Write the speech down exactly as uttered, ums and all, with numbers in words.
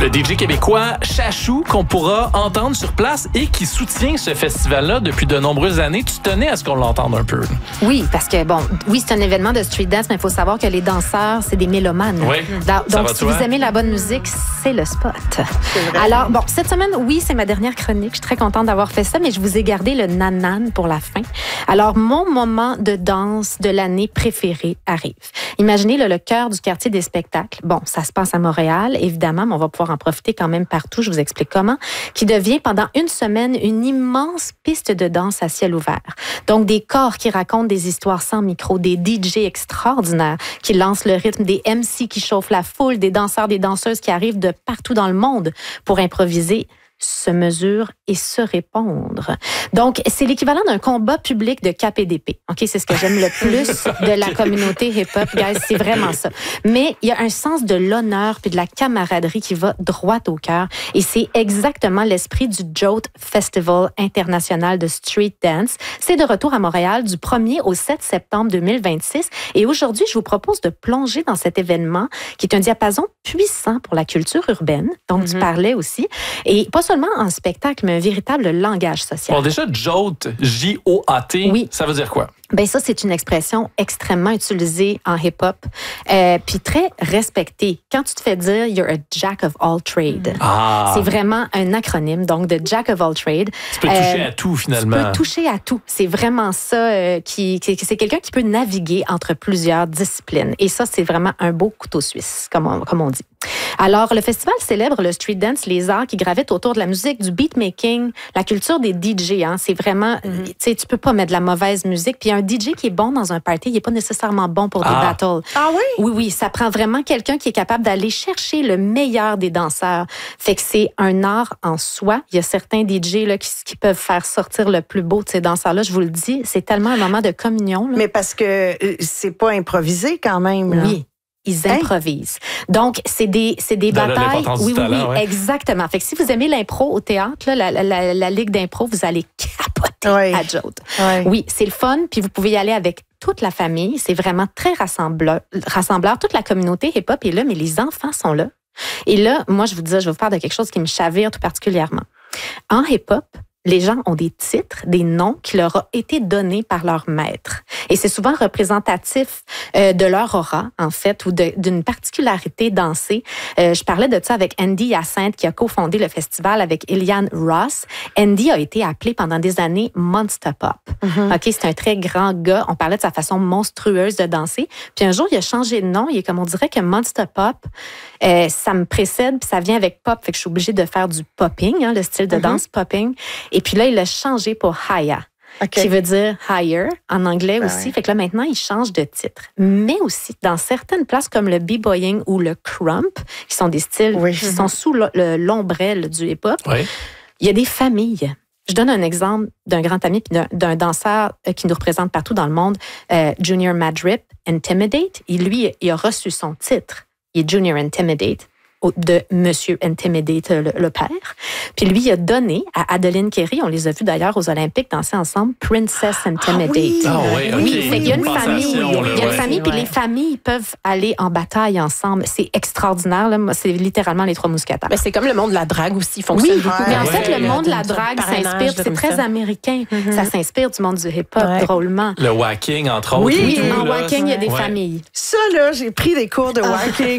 Le D J québécois Chachou, qu'on pourra entendre sur place et qui soutient ce festival-là depuis de nombreuses années. Tu tenais à ce qu'on l'entende un peu. Oui, parce que, bon, oui, c'est un événement de street dance, mais il faut savoir que les danseurs, c'est des mélomanes. Oui, Donc, ça va si toi? vous aimez la bonne musique, c'est le spot. Alors, bon, cette semaine, oui, c'est ma dernière chronique. Je suis très contente d'avoir fait ça, mais je vous ai gardé le nanan pour la fin. Alors, mon moment de danse de l'année préféré arrive. Imaginez là, le cœur du quartier des spectacles. Bon, ça se passe à Montréal, évidemment, mais on va pouvoir en profiter quand même partout. Je vous explique comment. Qui devient pendant une semaine une immense piste de danse à ciel ouvert. Donc, des corps qui racontent des histoires sans micro, des D J extraordinaires qui lancent le rythme, des M C qui chauffent la foule, des danseurs, des danseuses qui arrivent de partout dans le monde pour improviser, se mesurent et se répondre. Donc, c'est l'équivalent d'un combat public de K P D P. OK, c'est ce que j'aime le plus de la communauté hip-hop, guys, c'est vraiment ça. Mais il y a un sens de l'honneur puis de la camaraderie qui va droit au cœur et c'est exactement l'esprit du Jolt Festival international de street dance. C'est de retour à Montréal du premier au sept septembre deux mille vingt-six et aujourd'hui, je vous propose de plonger dans cet événement qui est un diapason puissant pour la culture urbaine, dont mm-hmm. tu parlais aussi, et pas seulement en spectacle, mais un véritable langage social. Bon, déjà, Jolt, J O A T, oui. Ça veut dire quoi? Ben ça, c'est une expression extrêmement utilisée en hip-hop, euh, puis très respectée. Quand tu te fais dire « you're a jack of all trades ah. », c'est vraiment un acronyme, donc de jack of all trades. Tu peux toucher euh, à tout, finalement. Tu peux toucher à tout. C'est vraiment ça, euh, qui, qui c'est quelqu'un qui peut naviguer entre plusieurs disciplines. Et ça, c'est vraiment un beau couteau suisse, comme on, comme on dit. Alors, le festival célèbre le street dance, les arts qui gravitent autour de la musique, du beatmaking, la culture des D J. Hein, c'est vraiment, mm-hmm. tu sais, tu peux pas mettre de la mauvaise musique. Puis un D J qui est bon dans un party, il est pas nécessairement bon pour des ah. battles. Ah oui? Oui, oui, ça prend vraiment quelqu'un qui est capable d'aller chercher le meilleur des danseurs. Fait que c'est un art en soi. Il y a certains D J là, qui, qui peuvent faire sortir le plus beau de ces danseurs-là. Je vous le dis, c'est tellement un moment de communion. Là. Mais parce que c'est pas improvisé quand même. Là. Oui. Ils improvisent. Hey. Donc, c'est des, c'est des Dans batailles. Oui, oui, talent, oui, ouais. exactement. Fait que si vous aimez l'impro au théâtre, là, la, la, la, la ligue d'impro, vous allez capoter oui. à Jolt. Oui, oui c'est le fun, puis vous pouvez y aller avec toute la famille. C'est vraiment très rassembleur. rassembleur. Toute la communauté hip-hop est là, mais les enfants sont là. Et là, moi, je vous dis, je vais vous parler de quelque chose qui me chavire tout particulièrement. En hip-hop, les gens ont des titres, des noms qui leur ont été donnés par leur maître. Et c'est souvent représentatif euh, de leur aura, en fait, ou de, d'une particularité dansée. Euh, je parlais de ça avec Andy Hyacinthe, qui a cofondé le festival avec Eliane Ross. Andy a été appelé pendant des années Monster Pop. Mm-hmm. OK, c'est un très grand gars. On parlait de sa façon monstrueuse de danser. Puis un jour, il a changé de nom. Il est comme on dirait que Monster Pop, euh, ça me précède, puis ça vient avec pop. Fait que je suis obligée de faire du popping, hein, le style de mm-hmm. danse popping. Et puis là, il l'a changé pour Haya, okay. qui veut dire higher en anglais ah aussi. Ouais. Fait que là, maintenant, il change de titre. Mais aussi, dans certaines places comme le b-boying ou le crump, qui sont des styles oui. qui mm-hmm. sont sous le, le, l'ombrelle du hip-hop, oui. il y a des familles. Je donne un exemple d'un grand ami puis d'un, d'un danseur qui nous représente partout dans le monde, euh, Junior Madrip, Intimidate. Et lui, il a reçu son titre. Il est Junior Intimidate de Monsieur Intimidate, le, le père. Puis lui, il a donné à Adeline Kerry, on les a vus d'ailleurs aux Olympiques danser ensemble, Princess Intimidate. Ah oui, ah, oui, oui okay. fait qu'il y a une oui, famille, là, il y a une ouais. famille, puis ouais. les familles peuvent aller en bataille ensemble. C'est extraordinaire, là. C'est littéralement les trois mousquetaires. Mais c'est comme le monde de la drague aussi, fonctionne oui, beaucoup. mais en ouais. fait, le monde de la ouais. drague s'inspire, c'est très ça. américain. Mm-hmm. Ça s'inspire du monde du hip-hop, ouais. drôlement. Le whacking, entre autres. Oui, tout, en là. whacking, il y a des ouais. familles. Ça, là, j'ai pris des cours de whacking